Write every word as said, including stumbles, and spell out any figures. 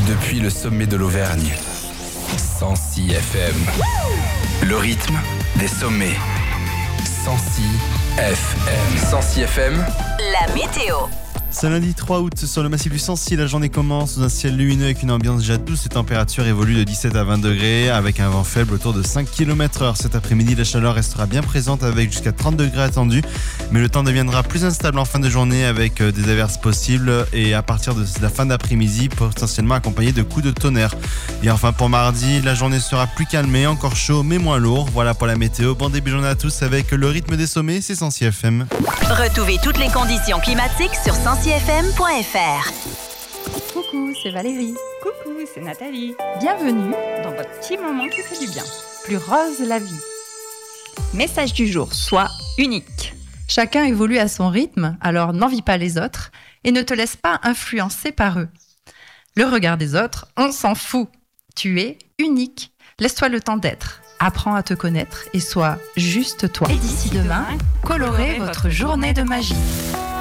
Depuis le sommet de l'Auvergne, cent six F M. Le rythme des sommets. cent six F M. cent six F M. La météo. Ce lundi trois août, sur le massif du Sancy, la journée commence sous un ciel lumineux avec une ambiance déjà douce. Les températures évoluent de dix-sept à vingt degrés avec un vent faible autour de cinq kilomètres heure. Cet après-midi, la chaleur restera bien présente avec jusqu'à trente degrés attendus. Mais le temps deviendra plus instable en fin de journée avec des averses possibles et à partir de la fin d'après-midi, potentiellement accompagné de coups de tonnerre. Et enfin pour mardi, la journée sera plus calmée, encore chaud mais moins lourd. Voilà pour la météo. Bon début de journée à tous avec le rythme des sommets, c'est cent six F M. Retrouvez toutes les conditions climatiques sur cent six F M point F R. Coucou, c'est Valérie. Coucou, c'est Nathalie. Bienvenue Dans votre petit moment qui fait du bien. Plus rose la vie. Message du jour, sois unique. Chacun évolue à son rythme, alors n'envie pas les autres et ne te laisse pas influencer par eux. Le regard des autres, on s'en fout. Tu es unique. Laisse-toi le temps d'être. Apprends à te connaître et sois juste toi. Et d'ici demain, colorez votre journée de magie.